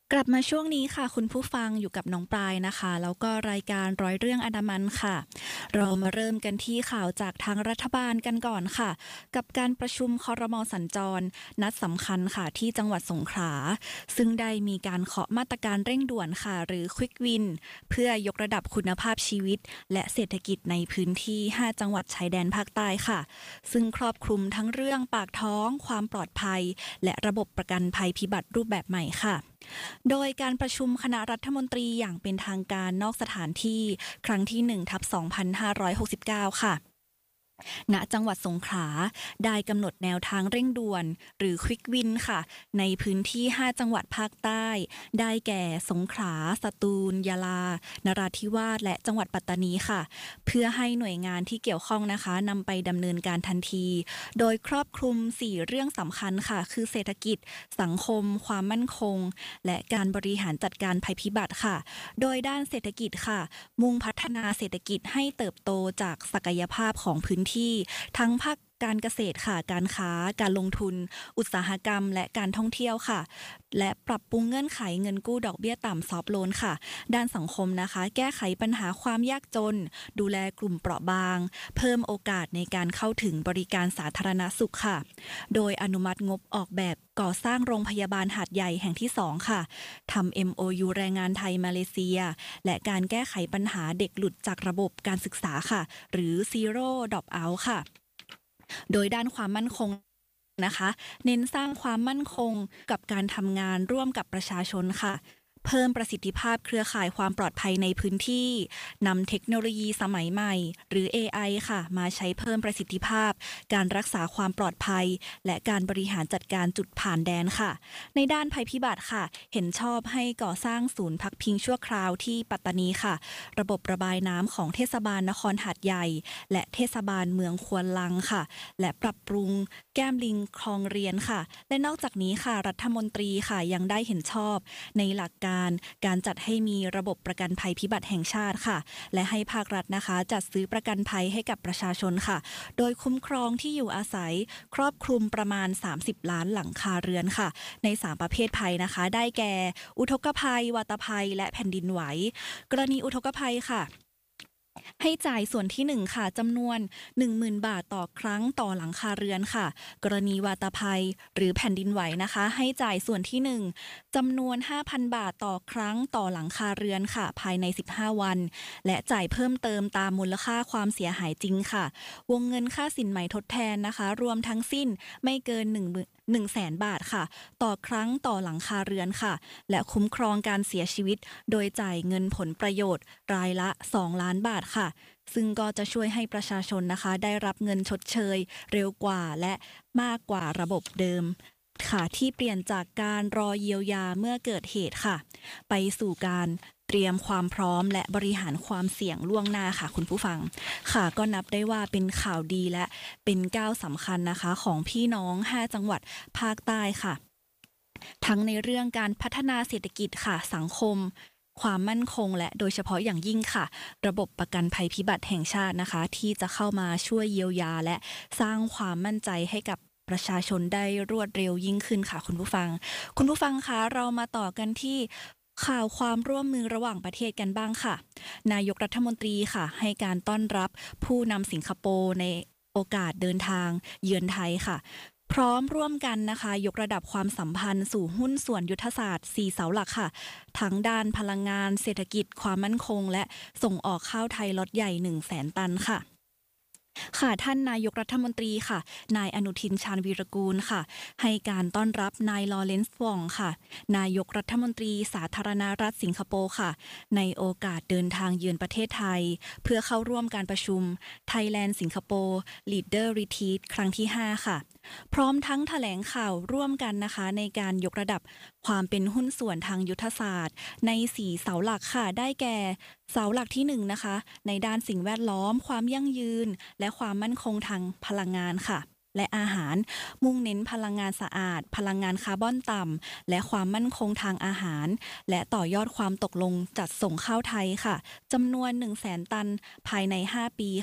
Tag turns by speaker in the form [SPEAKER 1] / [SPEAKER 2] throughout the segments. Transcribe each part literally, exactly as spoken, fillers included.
[SPEAKER 1] กลับมาช่วงนี้ค่ะคุณผู้ฟังอยู่กับน้องปลายนะคะแล้วก็รายการร้อยเรื่องอันดามันค่ะเรามาเริ่มกันที่ข่าวจากทางรัฐบาลกันก่อนค่ะกับการประชุมครม.สัญจรนัดสำคัญค่ะที่จังหวัดสงขลาซึ่งได้มีการเคาะมาตรการเร่งด่วนค่ะหรือ Quick Win เพื่อยกระดับคุณภาพชีวิตและเศรษฐกิจในพื้นที่ห้าจังหวัดชายแดนภาคใต้ค่ะซึ่งครอบคลุมทั้งเรื่องปากท้องความปลอดภัยและระบบประกันภัยพิบัติรูปแบบใหม่ค่ะโดยการประชุมคณะรัฐมนตรีอย่างเป็นทางการนอกสถานที่ครั้งที่หนึ่งทับสองพันห้าร้อยหกสิบเก้าค่ะณจังหวัดสงขลาได้กำหนดแนวทางเร่งด่วนหรือ Quick Win ค่ะในพื้นที่ห้าจังหวัดภาคใต้ได้แก่สงขลาสตูลยะลานราธิวาสและจังหวัดปัตตานีค่ะเพื่อให้หน่วยงานที่เกี่ยวข้องนะคะนำไปดำเนินการทันทีโดยครอบคลุมสี่เรื่องสำคัญค่ะคือเศรษฐกิจสังคมความมั่นคงและการบริหารจัดการภัยพิบัติค่ะโดยด้านเศรษฐกิจค่ะมุ่งพัฒนาเศรษฐกิจให้เติบโตจากศักยภาพของพื้นที่ทั้งภาคการเกษตรค่ะการค้าการลงทุนอุตสาหกรรมและการท่องเที่ยวค่ะและปรับปรุงเงื่อนไขเงินกู้ดอกเบี้ยต่ำซอฟท์โลนค่ะด้านสังคมนะคะแก้ไขปัญหาความยากจนดูแลกลุ่มเปราะบางเพิ่มโอกาสในการเข้าถึงบริการสาธารณสุขค่ะโดยอนุมัติงบออกแบบก่อสร้างโรงพยาบาลหาดใหญ่แห่งที่สองค่ะทำ เอ็ม โอ ยู แรงงานไทยมาเลเซียและการแก้ไขปัญหาเด็กหลุดจากระบบการศึกษาค่ะหรือ Zero Drop Out ค่ะโดยด้านความมั่นคงนะคะเน้นสร้างความมั่นคงกับการทำงานร่วมกับประชาชนค่ะเพิ่มประสิทธิภาพเครือข่ายความปลอดภัยในพื้นที่นำเทคโนโลยีสมัยใหม่หรือ เอ ไอ ค่ะมาใช้เพิ่มประสิทธิภาพการรักษาความปลอดภัยและการบริหารจัดการจุดผ่านแดนค่ะในด้านภัยพิบัติค่ะเห็นชอบให้ก่อสร้างศูนย์พักพิงชั่วคราวที่ปัตตานีค่ะระบบระบายน้ำของเทศบาลนครหาดใหญ่และเทศบาลเมืองควนลังค่ะและปรับปรุงแก้มลิงคลองเรียนค่ะและนอกจากนี้ค่ะรัฐมนตรีค่ะยังได้เห็นชอบในหลักการการจัดให้มีระบบประกันภัยพิบัติแห่งชาติค่ะและให้ภาครัฐนะคะจัดซื้อประกันภัยให้กับประชาชนค่ะโดยคุ้มครองที่อยู่อาศัยครอบคลุมประมาณสามสิบล้านหลังคาเรือนค่ะในสามประเภทภัยนะคะได้แก่อุทกภัยวาตภัยและแผ่นดินไหวกรณีอุทกภัยค่ะให้จ่ายส่วนที่หนึ่งค่ะจำนวน หนึ่งหมื่น บาทต่อครั้งต่อหลังคาเรือนค่ะกรณีวาตภัยหรือแผ่นดินไหวนะคะให้จ่ายส่วนที่หนึ่งจำนวน ห้าพัน บาทต่อครั้งต่อหลังคาเรือนค่ะภายในสิบห้าวันและจ่ายเพิ่มเติมตามมูลค่าความเสียหายจริงค่ะวงเงินค่าสินไหมทดแทนนะคะรวมทั้งสิ้นไม่เกิน1 1 0 0 0 0 บาทค่ะต่อครั้งต่อหลังคาเรือนค่ะและคุ้มครองการเสียชีวิตโดยจ่ายเงินผลประโยชน์รายละสองล้านบาทค่ะซึ่งก็จะช่วยให้ประชาชนนะคะได้รับเงินชดเชยเร็วกว่าและมากกว่าระบบเดิมค่ะที่เปลี่ยนจากการรอเยียวยาเมื่อเกิดเหตุค่ะไปสู่การเตรียมความพร้อมและบริหารความเสี่ยงล่วงหน้าค่ะคุณผู้ฟังค่ะก็นับได้ว่าเป็นข่าวดีและเป็นก้าวสำคัญนะคะของพี่น้องห้าจังหวัดภาคใต้ค่ะทั้งในเรื่องการพัฒนาเศรษฐกิจค่ะสังคมความมั่นคงและโดยเฉพาะอย่างยิ่งค่ะระบบประกันภัยพิบัติแห่งชาตินะคะที่จะเข้ามาช่วยเยียวยาและสร้างความมั่นใจให้กับประชาชนได้รวดเร็วยิ่งขึ้นค่ะคุณผู้ฟังคุณผู้ฟังคะเรามาต่อกันที่ข่าวความร่วมมือระหว่างประเทศกันบ้างค่ะนายกรัฐมนตรีค่ะให้การต้อนรับผู้นำสิงคโปร์ในโอกาสเดินทางเยือนไทยค่ะพร้อมร่วมกันนะคะยกระดับความสัมพันธ์สู่หุ้นส่วนยุทธศาสตร์สี่เสาหลักค่ะทั้งด้านพลังงานเศรษฐกิจความมั่นคงและส่งออกข้าวไทยล็อตใหญ่หนึ่งแสนตันค่ะค่ะท่านนายกรัฐมนตรีค่ะนายอนุทินชาญวีรกูลค่ะให้การต้อนรับนายลอเรนซ์ว่องค่ะนายกรัฐมนตรีสาธารณรัฐสิงคโปร์ค่ะในโอกาสเดินทางเยือนประเทศไทยเพื่อเข้าร่วมการประชุม Thailand Singapore Leader Retreat ครั้งที่ห้าค่ะพร้อมทั้งแถลงข่าวร่วมกันนะคะในการยกระดับความเป็นหุ้นส่วนทางยุทธศาสตร์ในสี่เสาหลักค่ะได้แก่เสาหลักที่หนึ่งนะคะในด้านสิ่งแวดล้อมความยั่งยืนและความมั่นคงทางพลังงานค่ะและอาหารมุ่งเน้นพลังงานสะอาดพลังงานคาร์บอนต่ำและความมั่นคงทางอาหารและต่อยอดความตกลงจัดส่งข้าวไทยค่ะจำนวน หนึ่งแสน ตันภายในห้าปีค่ะ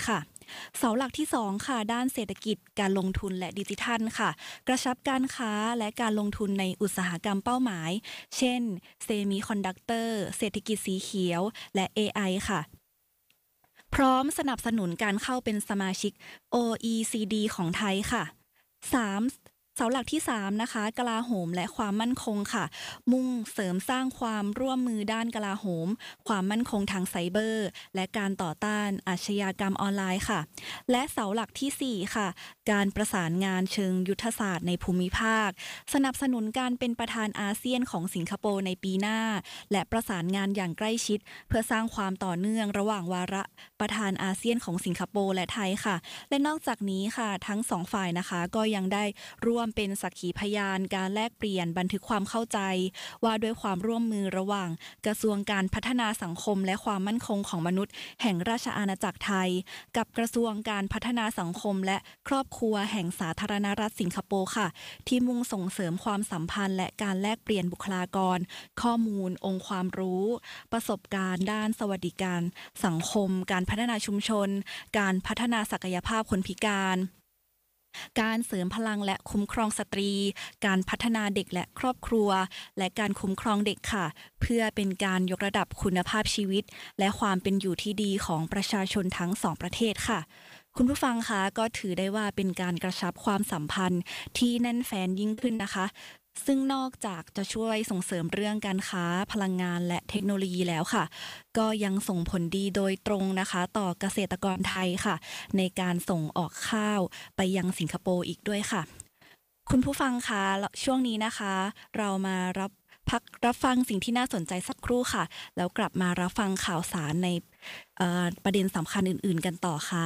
[SPEAKER 1] เสาหลักที่สองค่ะด้านเศรษฐกิจการลงทุนและดิจิทัลค่ะกระชับการค้าและการลงทุนในอุตสาหกรรมเป้าหมายเช่นเซมิคอนดักเตอร์เศรษฐกิจสีเขียวและ เอ ไอ ค่ะพร้อมสนับสนุนการเข้าเป็นสมาชิก โอ อี ซี ดี ของไทยค่ะ สาม. เสาหลักที่สามนะคะกลาโหมและความมั่นคงค่ะมุ่งเสริมสร้างความร่วมมือด้านกลาโหมความมั่นคงทางไซเบอร์และการต่อต้านอาชญากรรมออนไลน์ค่ะและเสาหลักที่สี่ค่ะการประสานงานเชิงยุทธศาสตร์ในภูมิภาคสนับสนุนการเป็นประธานอาเซียนของสิงคโปร์ในปีหน้าและประสานงานอย่างใกล้ชิดเพื่อสร้างความต่อเนื่องระหว่างวาระประธานอาเซียนของสิงคโปร์และไทยค่ะและนอกจากนี้ค่ะทั้งสองฝ่ายนะคะก็ยังได้ร่วมเป็นสักขีพยานการแลกเปลี่ยนบันทึกความเข้าใจว่าด้วยความร่วมมือระหว่างกระทรวงการพัฒนาสังคมและความมั่นคงของมนุษย์แห่งราชอาณาจักรไทยกับกระทรวงการพัฒนาสังคมและครอบครัวแห่งสาธารณรัฐสิงคโปร์ค่ะที่มุ่งส่งเสริมความสัมพันธ์และการแลกเปลี่ยนบุคลากรข้อมูลองค์ความรู้ประสบการณ์ด้านสวัสดิการสังคมการพัฒนาชุมชนการพัฒนาศักยภาพคนพิการการเสริมพลังและคุ้มครองสตรีการพัฒนาเด็กและครอบครัวและการคุ้มครองเด็กค่ะเพื่อเป็นการยกระดับคุณภาพชีวิตและความเป็นอยู่ที่ดีของประชาชนทั้งสองประเทศค่ะคุณผู้ฟังคะก็ถือได้ว่าเป็นการกระชับความสัมพันธ์ที่แน่นแฟ้นยิ่งขึ้นนะคะซึ่งนอกจากจะช่วยส่งเสริมเรื่องการค้าพลังงานและเทคโนโลยีแล้วค่ะก็ยังส่งผลดีโดยตรงนะคะต่อเกษตรกรไทยค่ะในการส่งออกข้าวไปยังสิงคโปร์อีกด้วยค่ะคุณผู้ฟังคะช่วงนี้นะคะเรามารับพักรับฟังสิ่งที่น่าสนใจสักครู่ค่ะแล้วกลับมารับฟังข่าวสารในประเด็นสำคัญอื่นๆกันต่อค่ะ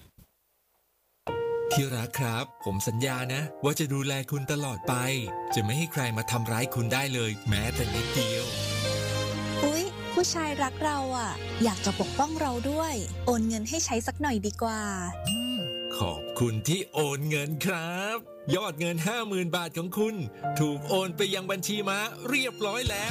[SPEAKER 2] ที่รักครับผมสัญญานะว่าจะดูแลคุณตลอดไปจะไม่ให้ใครมาทำร้ายคุณได้เลยแม้แต่นิดเดียว
[SPEAKER 3] อุ๊ยผู้ชายรักเราอ่ะอยากจะปกป้องเราด้วยโอนเงินให้ใช้สักหน่อยดีกว่า
[SPEAKER 2] ขอบคุณที่โอนเงินครับยอดเงิน ห้าหมื่น บาทของคุณถูกโอนไปยังบัญชีม้าเรียบร้อยแล้ว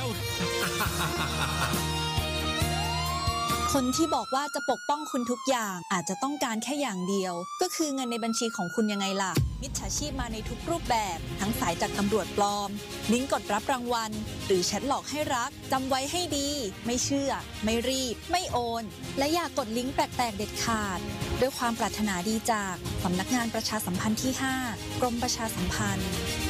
[SPEAKER 3] คนที่บอกว่าจะปกป้องคุณทุกอย่างอาจจะต้องการแค่อย่างเดียวก็คือเงินในบัญชีของคุณยังไงล่ะมิจฉาชีพมาในทุกรูปแบบทั้งสายจากตำรวจปลอมลิงก์กดรับรางวัลหรือแชทหลอกให้รักจำไว้ให้ดีไม่เชื่อไม่รีบไม่โอนและอย่ากกดลิงก์แปลกๆเด็ดขาดด้วยความปรารถนาดีจากสำนักงานประชาสัมพันธ์ที่ห้ากรมประชาสัมพันธ์